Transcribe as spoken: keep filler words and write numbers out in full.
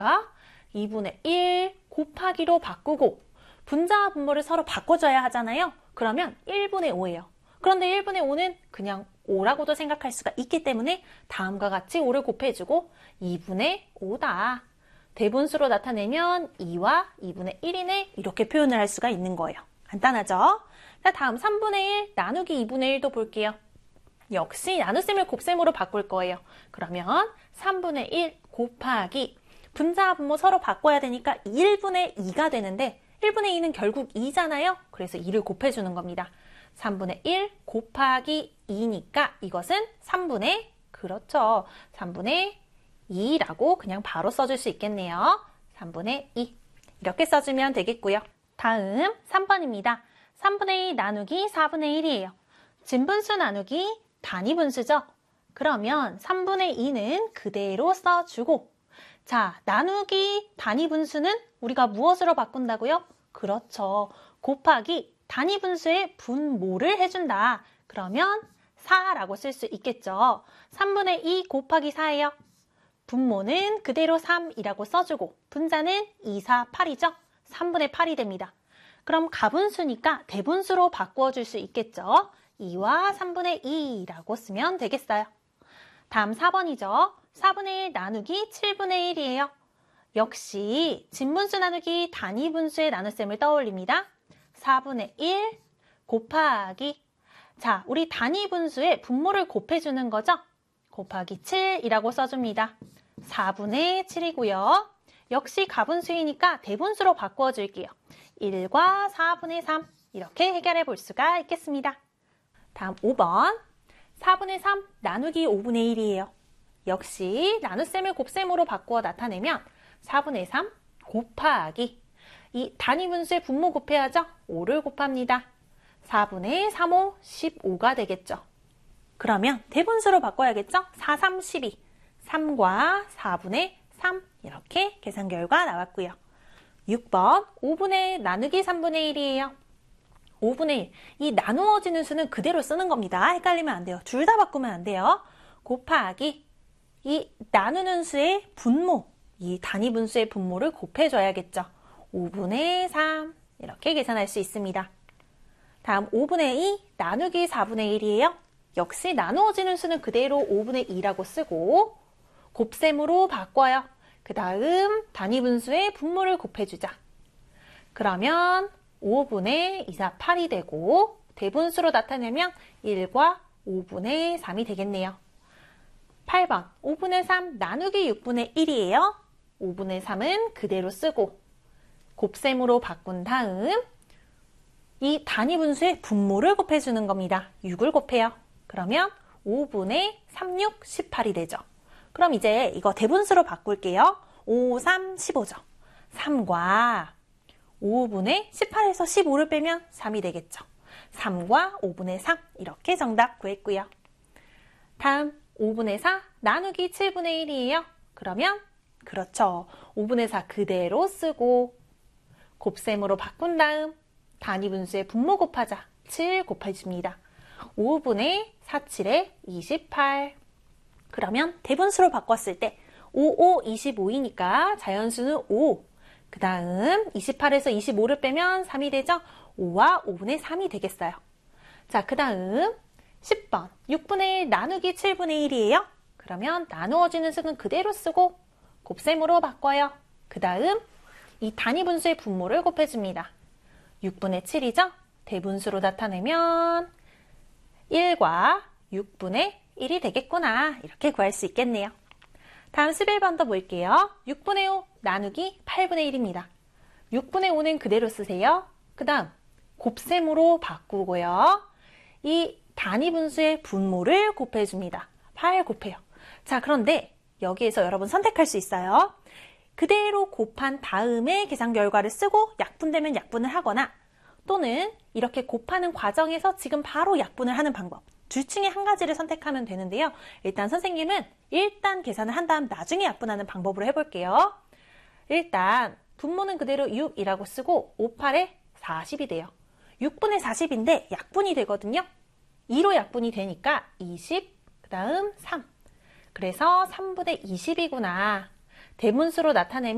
이분의 일 곱하기로 바꾸고 분자와 분모를 서로 바꿔줘야 하잖아요. 그러면 일분의 오예요. 그런데 일분의 오는 그냥 오라고도 생각할 수가 있기 때문에 다음과 같이 오를 곱해주고 이분의 오다. 대분수로 나타내면 이와 이분의 일이네 이렇게 표현을 할 수가 있는 거예요. 간단하죠? 자, 다음 삼분의 일 나누기 이분의 일도 볼게요. 역시 나눗셈을 곱셈으로 바꿀 거예요. 그러면 삼분의 일 곱하기 분자와 분모 서로 바꿔야 되니까 일분의 이가 되는데 일분의 이는 결국 이잖아요. 그래서 이를 곱해주는 겁니다. 삼분의 일 곱하기 이니까 이것은 삼분의 그렇죠. 삼분의 이라고 그냥 바로 써줄 수 있겠네요. 삼분의 이 이렇게 써주면 되겠고요. 다음 삼 번입니다. 삼분의 이 나누기 사분의 일이에요. 진분수 나누기 단위분수죠. 그러면 삼분의 이는 그대로 써주고 자, 나누기 단위분수는 우리가 무엇으로 바꾼다고요? 그렇죠. 곱하기 단위분수의 분모를 해준다. 그러면 사라고 쓸 수 있겠죠. 삼분의 이 곱하기 사예요. 분모는 그대로 삼이라고 써주고 분자는 이, 사, 팔이죠. 삼분의 팔이 됩니다. 그럼 가분수니까 대분수로 바꾸어 줄 수 있겠죠. 이와 삼분의 이라고 쓰면 되겠어요. 다음 사 번이죠. 사분의 일 나누기 칠분의 일이에요. 역시 진분수 나누기 단위분수의 나눗셈을 떠올립니다. 사분의 일 곱하기 자, 우리 단위분수의 분모를 곱해주는 거죠. 곱하기 칠이라고 써줍니다. 사분의 칠이고요. 역시 가분수이니까 대분수로 바꾸어 줄게요. 일과 사분의 삼 이렇게 해결해 볼 수가 있겠습니다. 다음 오 번 사분의 삼 나누기 오분의 일이에요. 역시 나눗셈을 곱셈으로 바꾸어 나타내면 사분의 삼 곱하기 이 단위분수의 분모 곱해야죠. 오를 곱합니다. 사분의 삼, 오, 십오가 되겠죠. 그러면 대분수로 바꿔야겠죠. 사, 삼, 십이 삼과 사분의 삼 이렇게 계산 결과 나왔고요. 육 번 오분의 일 나누기 삼분의 일이에요. 오분의 일 이 나누어지는 수는 그대로 쓰는 겁니다. 헷갈리면 안 돼요. 둘 다 바꾸면 안 돼요. 곱하기 이 나누는 수의 분모 이 단위분수의 분모를 곱해줘야겠죠. 오분의 삼 이렇게 계산할 수 있습니다. 다음 오분의 이 나누기 사분의 일이에요. 역시 나누어지는 수는 그대로 오분의 이라고 쓰고 곱셈으로 바꿔요. 그 다음 단위분수의 분모를 곱해주자. 그러면 오분의 이, 사, 팔이 되고 대분수로 나타내면 일과 오분의 삼이 되겠네요. 팔 번 오분의 삼 나누기 육분의 일이에요. 오분의 삼은 그대로 쓰고 곱셈으로 바꾼 다음 이 단위분수의 분모를 곱해주는 겁니다. 육을 곱해요. 그러면 오분의 삼, 육, 십팔이 되죠. 그럼 이제 이거 대분수로 바꿀게요. 오, 삼, 십오죠. 삼과 오분의 십팔에서 십오를 빼면 삼이 되겠죠. 삼과 오분의 삼 이렇게 정답 구했고요. 다음 오분의 사 나누기 칠분의 일이에요. 그러면 그렇죠. 오분의 사 그대로 쓰고 곱셈으로 바꾼 다음 단위분수의 분모 곱하자. 칠 곱해줍니다. 오분의 사, 칠에 이십팔 그러면 대분수로 바꿨을 때 오, 오, 이십오이니까 자연수는 오 그 다음 이십팔에서 이십오를 빼면 삼이 되죠. 오와 오분의 삼이 되겠어요. 자, 그 다음 십 번 육분의 일 나누기 칠분의 일이에요. 그러면 나누어지는 수는 그대로 쓰고 곱셈으로 바꿔요. 그 다음 이 단위분수의 분모를 곱해줍니다. 육분의 칠이죠. 대분수로 나타내면 일과 육분의 일이 되겠구나. 이렇게 구할 수 있겠네요. 다음 십일 번도 볼게요. 육분의 오 나누기 팔분의 일입니다. 육분의 오는 그대로 쓰세요. 그 다음 곱셈으로 바꾸고요. 이 단위분수의 분모를 곱해줍니다. 팔 곱해요. 자, 그런데 여기에서 여러분 선택할 수 있어요. 그대로 곱한 다음에 계산 결과를 쓰고 약분되면 약분을 하거나 또는 이렇게 곱하는 과정에서 지금 바로 약분을 하는 방법. 둘 중에 한 가지를 선택하면 되는데요. 일단 선생님은 일단 계산을 한 다음 나중에 약분하는 방법으로 해볼게요. 일단 분모는 그대로 육이라고 쓰고 오, 팔에 사십이 돼요. 육분의 사십인데 약분이 되거든요. 이로 약분이 되니까 이십, 그 다음 삼. 그래서 삼분의 이십이구나. 대분수로 나타내면